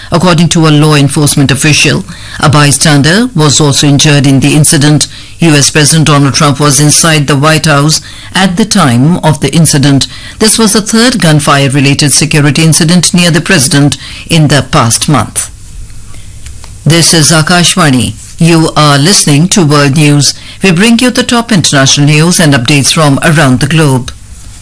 according to a law enforcement official. A bystander was also injured in the incident. US President Donald Trump was inside the White House at the time of the incident. This was the third gunfire-related security incident near the president in the past month. This is Akashvani. You are listening to World News. We bring you the top international news and updates from around the globe.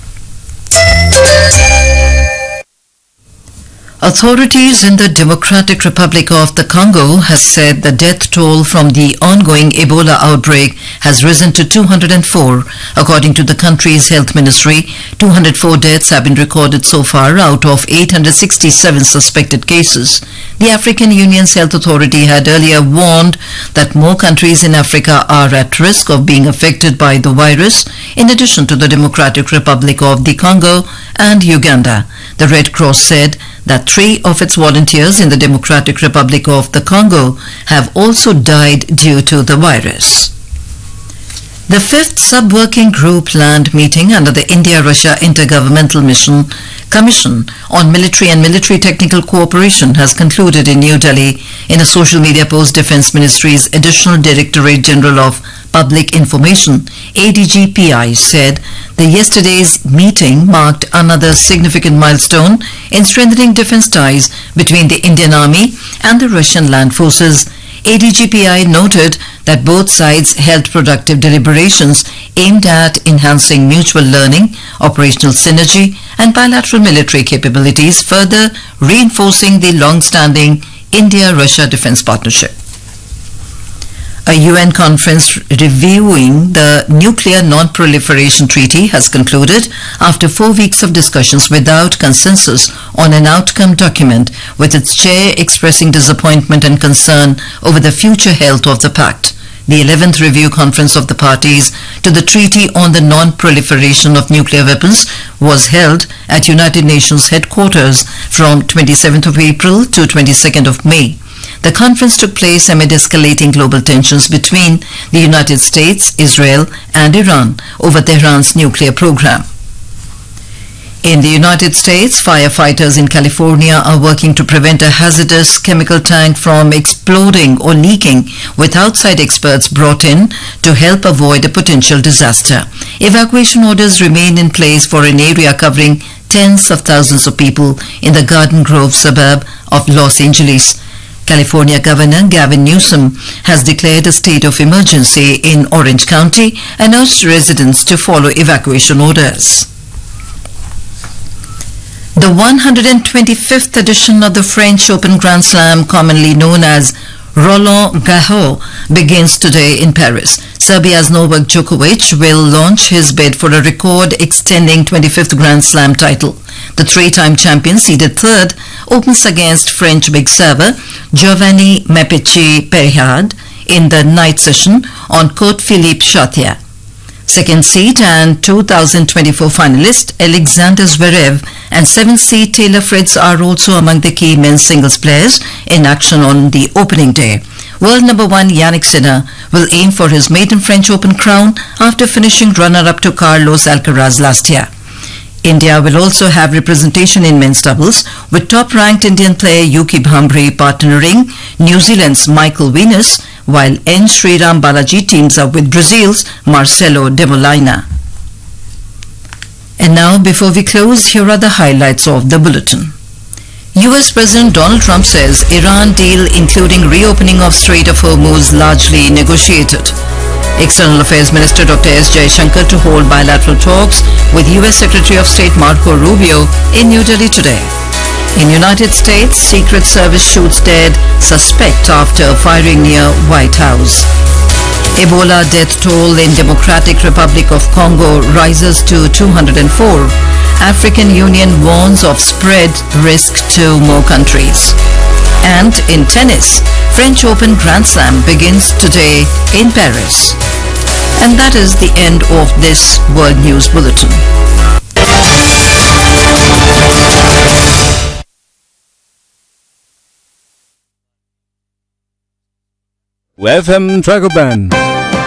Authorities in the Democratic Republic of the Congo has said the death toll from the ongoing Ebola outbreak has risen to 204. According to the country's health ministry, 204 deaths have been recorded so far out of 867 suspected cases. The African Union's health authority had earlier warned that more countries in Africa are at risk of being affected by the virus, in addition to the Democratic Republic of the Congo and Uganda. The Red Cross said that 3 of its volunteers in the Democratic Republic of the Congo have also died due to the virus. The 5th Sub-Working Group planned meeting under the India-Russia Intergovernmental Commission on Military and Military Technical Cooperation has concluded in New Delhi. In a social media post, Defence Ministry's Additional Directorate General of Public Information, ADGPI, said that yesterday's meeting marked another significant milestone in strengthening defence ties between the Indian Army and the Russian land forces. ADGPI noted that both sides held productive deliberations aimed at enhancing mutual learning, operational synergy and bilateral military capabilities, further reinforcing the long-standing India-Russia defence partnership. A UN conference reviewing the Nuclear Non-Proliferation Treaty has concluded after 4 weeks of discussions without consensus on an outcome document, with its chair expressing disappointment and concern over the future health of the pact. The 11th review conference of the parties to the Treaty on the Non-Proliferation of Nuclear Weapons was held at United Nations headquarters from 27th of April to 22nd of May. The conference took place amid escalating global tensions between the United States, Israel and Iran over Tehran's nuclear program. In the United States, firefighters in California are working to prevent a hazardous chemical tank from exploding or leaking, with outside experts brought in to help avoid a potential disaster. Evacuation orders remain in place for an area covering tens of thousands of people in the Garden Grove suburb of Los Angeles. California Governor Gavin Newsom has declared a state of emergency in Orange County and urged residents to follow evacuation orders. The 125th edition of the French Open Grand Slam, commonly known as Roland Garros, begins today in Paris. Serbia's Novak Djokovic will launch his bid for a record-extending 25th Grand Slam title. The 3-time champion, seeded third, opens against French big server Giovanni Meppici-Perihard in the night session on court Philippe Chatrier. Second seed and 2024 finalist Alexander Zverev and 7th seed Taylor Fritz are also among the key men's singles players in action on the opening day. World number 1 Yannick Sinner will aim for his maiden French Open crown after finishing runner-up to Carlos Alcaraz last year. India will also have representation in men's doubles, with top-ranked Indian player Yuki Bhambri partnering New Zealand's Michael Venus, while N. Sriram Balaji teams up with Brazil's Marcelo de Molina. And now, before we close, here are the highlights of the bulletin. US President Donald Trump says Iran deal including reopening of Strait of Hormuz largely negotiated. External Affairs Minister Dr. S. Jaishankar to hold bilateral talks with US Secretary of State Marco Rubio in New Delhi today. In United States, Secret Service shoots dead suspect after firing near White House. Ebola death toll in Democratic Republic of Congo rises to 204. African Union warns of spread risk to more countries. And in tennis, French Open Grand Slam begins today in Paris. And that is the end of this World News Bulletin. FM Dragoban